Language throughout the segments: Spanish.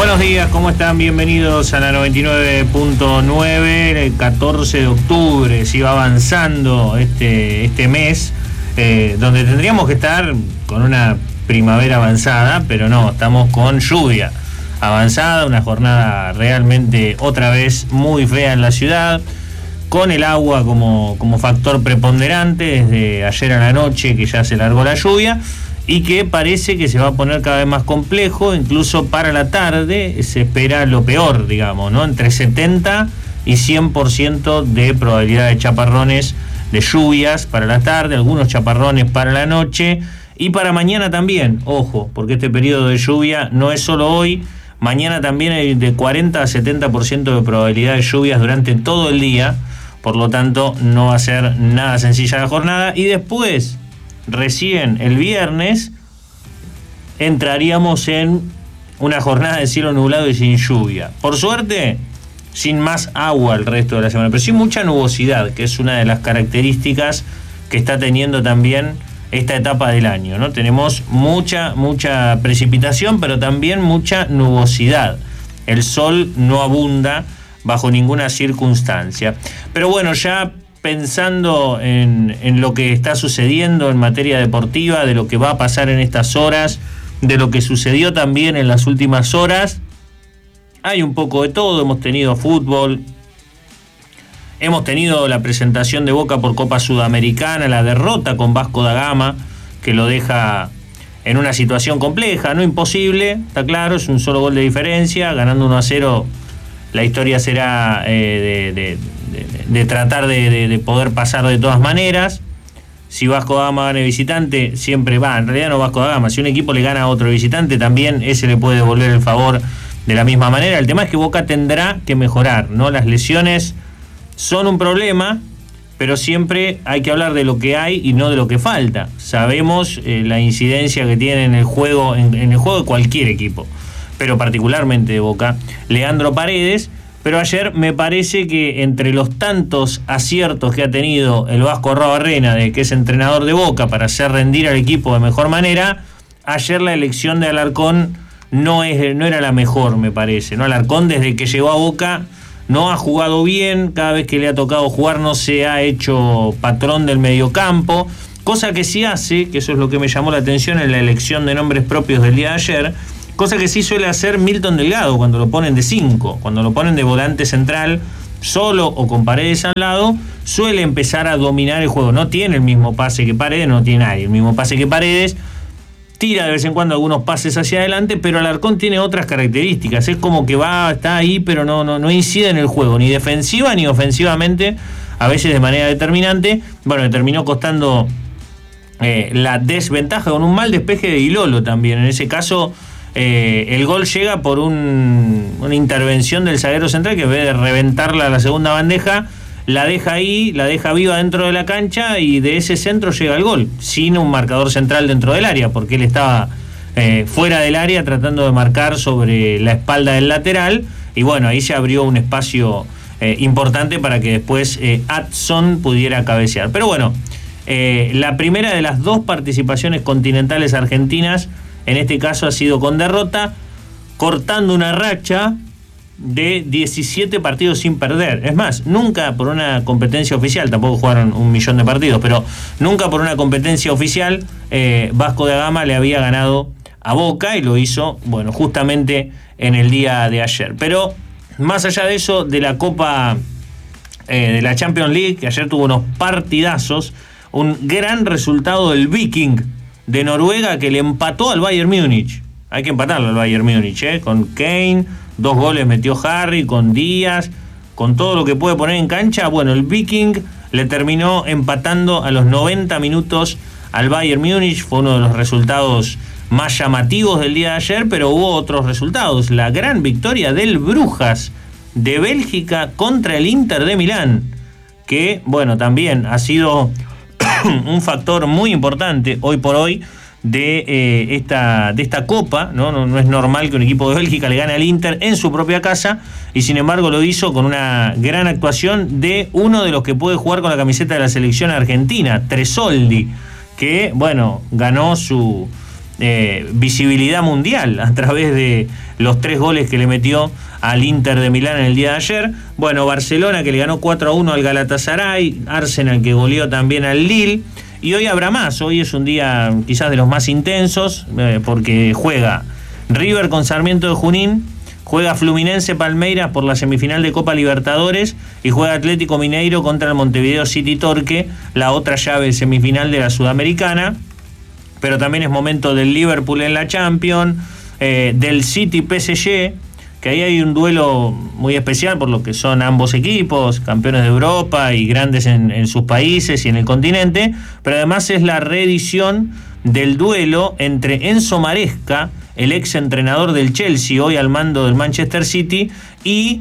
Buenos días, ¿cómo están? Bienvenidos a la 99.9. El 14 de octubre se iba avanzando este mes, donde tendríamos que estar con una primavera avanzada, pero no, estamos con lluvia avanzada, una jornada realmente otra vez muy fea en la ciudad, con el agua como factor preponderante desde ayer a la noche, que ya se largó la lluvia, y que parece que se va a poner cada vez más complejo. Incluso para la tarde se espera lo peor, digamos, ¿no? Entre 70 y 100% de probabilidad de chaparrones, de lluvias para la tarde, algunos chaparrones para la noche y para mañana también. Ojo, porque este periodo de lluvia no es solo hoy, mañana también hay de 40 a 70% de probabilidad de lluvias durante todo el día, por lo tanto no va a ser nada sencilla la jornada. Y después, recién el viernes, entraríamos en una jornada de cielo nublado y sin lluvia. Por suerte, sin más agua el resto de la semana, pero sí mucha nubosidad, que es una de las características que está teniendo también esta etapa del año, ¿no? Tenemos mucha precipitación, pero también mucha nubosidad. El sol no abunda bajo ninguna circunstancia. Pero bueno, ya pensando en lo que está sucediendo en materia deportiva, de lo que va a pasar en estas horas, de lo que sucedió también en las últimas horas, hay un poco de todo. Hemos tenido fútbol, hemos tenido la presentación de Boca por Copa Sudamericana, la derrota con Vasco da Gama, que lo deja en una situación compleja, no imposible, está claro, es un solo gol de diferencia, ganando 1-0, la historia será de tratar de poder pasar de todas maneras. Si Vasco da Gama gana de visitante, siempre va, en realidad no Vasco da Gama, si un equipo le gana a otro visitante, también ese le puede devolver el favor de la misma manera. El tema es que Boca tendrá que mejorar, ¿no? Las lesiones son un problema, pero siempre hay que hablar de lo que hay y no de lo que falta. Sabemos la incidencia que tiene en el juego, en el juego de cualquier equipo, pero particularmente de Boca, Leandro Paredes. Pero ayer me parece que entre los tantos aciertos que ha tenido el Vasco Arrobarrena, de que es entrenador de Boca, para hacer rendir al equipo de mejor manera, ayer la elección de Alarcón no era la mejor, me parece, ¿no? Alarcón, desde que llegó a Boca, no ha jugado bien, cada vez que le ha tocado jugar no se ha hecho patrón del mediocampo, cosa que sí hace, que eso es lo que me llamó la atención en la elección de nombres propios del día de ayer, cosa que sí suele hacer Milton Delgado cuando lo ponen de 5, cuando lo ponen de volante central, solo o con Paredes al lado, suele empezar a dominar el juego. No tiene el mismo pase que Paredes, no tiene nadie el mismo pase que Paredes, tira de vez en cuando algunos pases hacia adelante, pero Alarcón tiene otras características, es como que está ahí, pero no incide en el juego, ni defensiva ni ofensivamente, a veces de manera determinante. Bueno, le terminó costando la desventaja con un mal despeje de Ilolo también. En ese caso, el gol llega por una intervención del zaguero central, que en vez de reventarla a la segunda bandeja, la deja ahí, la deja viva dentro de la cancha, y de ese centro llega el gol, sin un marcador central dentro del área, porque él estaba fuera del área tratando de marcar sobre la espalda del lateral, y bueno, ahí se abrió un espacio importante para que después Adson pudiera cabecear. Pero bueno, la primera de las dos participaciones continentales argentinas, en este caso ha sido con derrota, cortando una racha de 17 partidos sin perder. Es más, nunca por una competencia oficial, tampoco jugaron 1.000.000 de partidos, pero nunca por una competencia oficial Vasco da Gama le había ganado a Boca, y lo hizo, bueno, justamente en el día de ayer. Pero más allá de eso, de la Copa, de la Champions League, que ayer tuvo unos partidazos, un gran resultado del Viking de Noruega, que le empató al Bayern Múnich. Hay que empatarlo al Bayern Múnich, con Kane, 2 goles metió Harry, con Díaz, con todo lo que puede poner en cancha. Bueno, el Viking le terminó empatando a los 90 minutos al Bayern Múnich. Fue uno de los resultados más llamativos del día de ayer, pero hubo otros resultados. La gran victoria del Brujas de Bélgica contra el Inter de Milán, que, bueno, también ha sido un factor muy importante hoy por hoy de esta Copa, ¿no? No es normal que un equipo de Bélgica le gane al Inter en su propia casa, y sin embargo lo hizo con una gran actuación de uno de los que puede jugar con la camiseta de la selección argentina, Tresoldi, que, bueno, ganó su visibilidad mundial a través de los 3 goles que le metió al Inter de Milán en el día de ayer. Bueno, Barcelona que le ganó 4-1 al Galatasaray, Arsenal que goleó también al Lille, y hoy habrá más. Hoy es un día quizás de los más intensos, porque juega River con Sarmiento de Junín, juega Fluminense Palmeiras por la semifinal de Copa Libertadores y juega Atlético Mineiro contra el Montevideo City Torque, la otra llave semifinal de la Sudamericana. Pero también es momento del Liverpool en la Champions, del City PSG, que ahí hay un duelo muy especial por lo que son ambos equipos, campeones de Europa y grandes en sus países y en el continente, pero además es la reedición del duelo entre Enzo Maresca, el ex entrenador del Chelsea, hoy al mando del Manchester City, y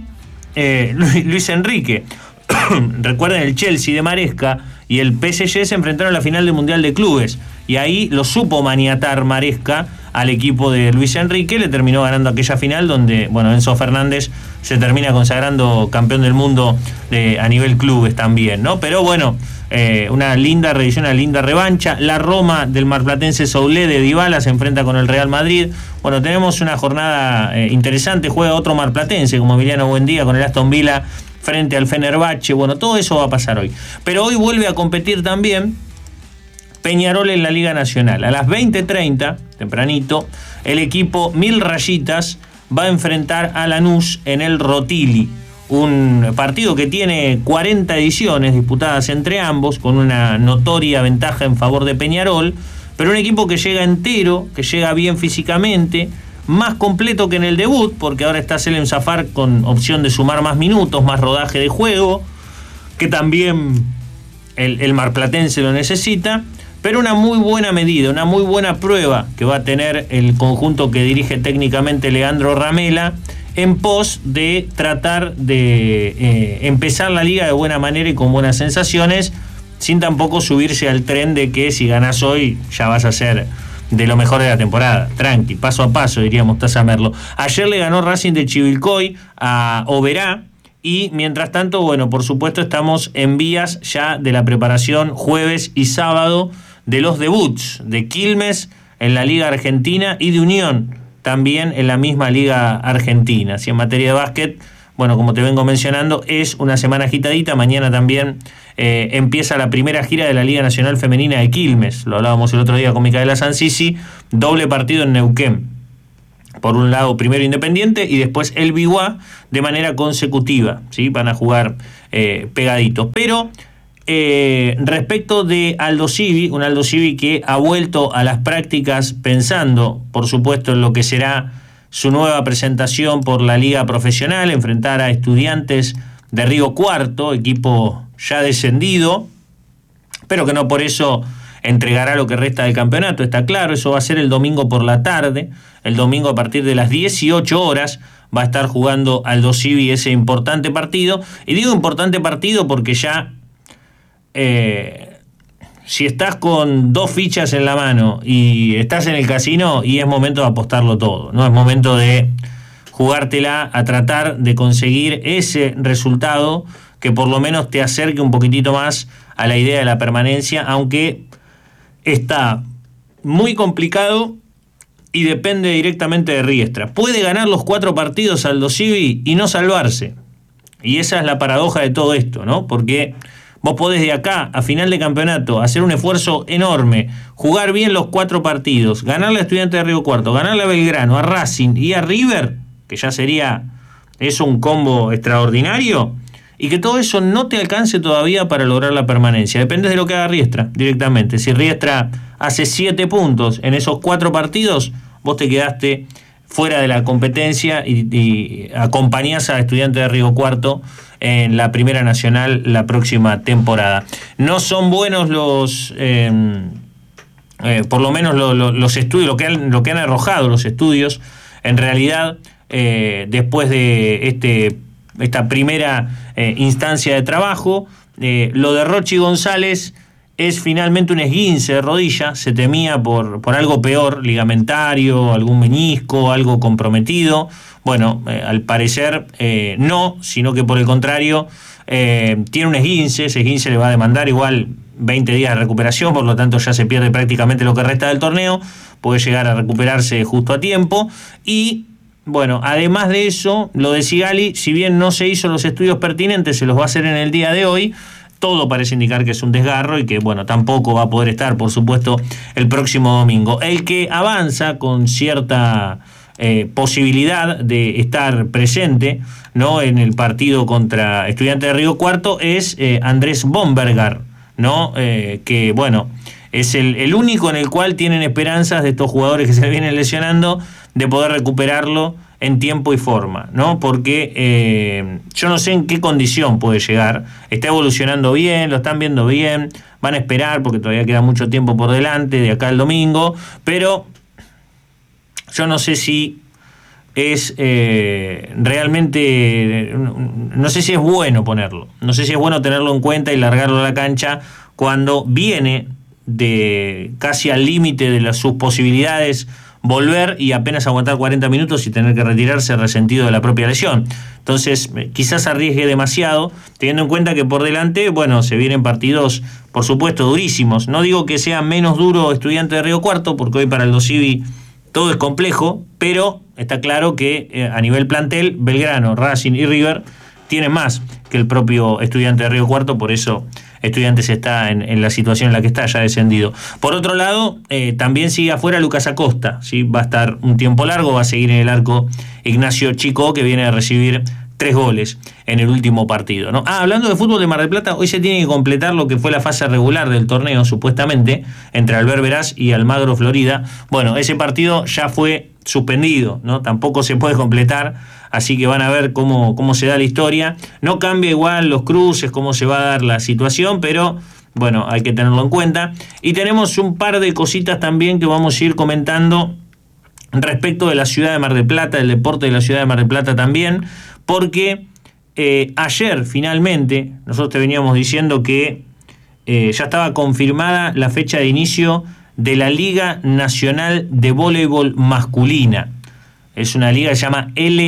Luis Enrique. Recuerden, el Chelsea de Maresca y el PSG se enfrentaron en la final del Mundial de Clubes, y ahí lo supo maniatar Maresca al equipo de Luis Enrique, le terminó ganando aquella final donde, bueno, Enzo Fernández se termina consagrando campeón del mundo a nivel clubes también, ¿no? Pero bueno, una linda reedición, una linda revancha. La Roma del marplatense Soulé de Dybala se enfrenta con el Real Madrid. Bueno, tenemos una jornada interesante, juega otro marplatense como Emiliano Buendía con el Aston Villa frente al Fenerbahce. Bueno, todo eso va a pasar hoy. Pero hoy vuelve a competir también Peñarol en la Liga Nacional. A las 20:30, tempranito, el equipo Mil Rayitas va a enfrentar a Lanús en el Rotili. Un partido que tiene 40 ediciones disputadas entre ambos, con una notoria ventaja en favor de Peñarol, pero un equipo que llega entero, que llega bien físicamente, más completo que en el debut, porque ahora está Selem Zafar con opción de sumar más minutos, más rodaje de juego, que también el marplatense lo necesita. Pero una muy buena medida, una muy buena prueba que va a tener el conjunto que dirige técnicamente Leandro Ramela en pos de tratar de empezar la liga de buena manera y con buenas sensaciones, sin tampoco subirse al tren de que si ganás hoy ya vas a ser de lo mejor de la temporada. Tranqui, paso a paso, diría Mostaza Merlo. Ayer le ganó Racing de Chivilcoy a Oberá. Y mientras tanto, bueno, por supuesto estamos en vías ya de la preparación jueves y sábado de los debuts de Quilmes en la Liga Argentina y de Unión también en la misma Liga Argentina. Si en materia de básquet, bueno, como te vengo mencionando, es una semana agitadita. Mañana también empieza la primera gira de la Liga Nacional Femenina de Quilmes. Lo hablábamos el otro día con Micaela Sansisi. Doble partido en Neuquén. Por un lado, primero Independiente y después el Biguá de manera consecutiva, ¿sí? Van a jugar pegaditos. Pero respecto de Aldo Civi, un Aldo Civi que ha vuelto a las prácticas pensando, por supuesto, en lo que será su nueva presentación por la Liga Profesional, enfrentar a Estudiantes de Río Cuarto, equipo ya descendido, pero que no por eso entregará lo que resta del campeonato, está claro. Eso va a ser el domingo por la tarde. El domingo a partir de las 18 horas va a estar jugando Aldo Civi ese importante partido. Y digo importante partido porque ya si estás con 2 fichas en la mano y estás en el casino, y es momento de apostarlo todo, ¿no? Es momento de jugártela a tratar de conseguir ese resultado que por lo menos te acerque un poquitito más a la idea de la permanencia, aunque está muy complicado y depende directamente de Riestra. Puede ganar los 4 partidos Aldo Civi y no salvarse. Y esa es la paradoja de todo esto, ¿no? Porque vos podés de acá a final de campeonato hacer un esfuerzo enorme, jugar bien los 4 partidos, ganarle a Estudiantes de Río Cuarto, ganarle a Belgrano, a Racing y a River, que ya sería eso un combo extraordinario, y que todo eso no te alcance todavía para lograr la permanencia. Depende de lo que haga Riestra directamente. Si Riestra hace 7 puntos en esos 4 partidos, vos te quedaste fuera de la competencia y acompañás a Estudiantes de Río Cuarto en la Primera Nacional la próxima temporada. No son buenos los por lo menos los estudios, lo que han arrojado los estudios. En realidad, después de esta primera instancia de trabajo, lo de Rochi González es finalmente un esguince de rodilla. Se temía por algo peor, ligamentario, algún menisco, algo comprometido. Bueno, al parecer no, sino que por el contrario tiene un esguince. Ese esguince le va a demandar igual 20 días de recuperación, por lo tanto ya se pierde prácticamente lo que resta del torneo, puede llegar a recuperarse justo a tiempo. Y bueno, además de eso, lo de Sigali, si bien no se hizo los estudios pertinentes, se los va a hacer en el día de hoy. Todo parece indicar que es un desgarro y que, bueno, tampoco va a poder estar, por supuesto, el próximo domingo. El que avanza con cierta posibilidad de estar presente, ¿no?, en el partido contra Estudiantes de Río Cuarto es Andrés Bombergar, ¿no? Que, bueno, es el único en el cual tienen esperanzas de estos jugadores que se vienen lesionando de poder recuperarlo en tiempo y forma, ¿no? Porque yo no sé en qué condición puede llegar. Está evolucionando bien, lo están viendo bien, van a esperar porque todavía queda mucho tiempo por delante de acá al domingo, pero yo no sé si es realmente, no sé si es bueno ponerlo, no sé si es bueno tenerlo en cuenta y largarlo a la cancha cuando viene de casi al límite de sus posibilidades volver y apenas aguantar 40 minutos y tener que retirarse resentido de la propia lesión. Entonces, quizás arriesgue demasiado, teniendo en cuenta que por delante, bueno, se vienen partidos, por supuesto, durísimos. No digo que sea menos duro Estudiante de Río Cuarto, porque hoy para el Dosivi todo es complejo, pero está claro que a nivel plantel, Belgrano, Racing y River tienen más que el propio Estudiante de Río Cuarto, por eso Estudiantes está en la situación en la que está, ya descendido. Por otro lado, también sigue afuera Lucas Acosta, ¿sí? Va a estar un tiempo largo, va a seguir en el arco Ignacio Chico, que viene a recibir 3 goles en el último partido, ¿no? Hablando de fútbol de Mar del Plata, hoy se tiene que completar lo que fue la fase regular del torneo, supuestamente, entre Alber Veraz y Almagro Florida. Bueno, ese partido ya fue suspendido, ¿no? Tampoco se puede completar, así que van a ver cómo se da la historia. No cambia igual los cruces, cómo se va a dar la situación, pero bueno, hay que tenerlo en cuenta. Y tenemos un par de cositas también que vamos a ir comentando respecto de la ciudad de Mar del Plata, el deporte de la ciudad de Mar del Plata también, porque ayer finalmente, nosotros te veníamos diciendo que ya estaba confirmada la fecha de inicio de la Liga Nacional de Voleibol Masculina. Es una liga que se llama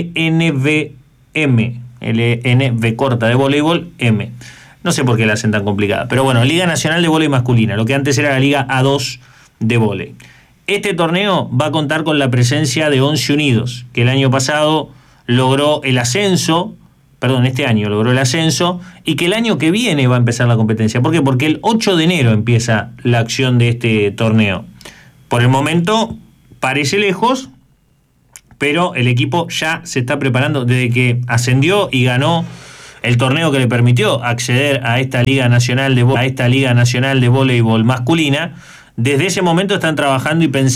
LNVM, LNV corta de voleibol M. No sé por qué la hacen tan complicada, pero bueno, Liga Nacional de Voleibol Masculina, lo que antes era la Liga A2 de voleibol. Este torneo va a contar con la presencia de Once Unidos, que el año pasado logró el ascenso, este año logró el ascenso, y que el año que viene va a empezar la competencia. ¿Por qué? Porque el 8 de enero empieza la acción de este torneo. Por el momento parece lejos, pero el equipo ya se está preparando desde que ascendió y ganó el torneo que le permitió acceder a esta Liga Nacional de Voleibol masculina. Desde ese momento están trabajando y pensando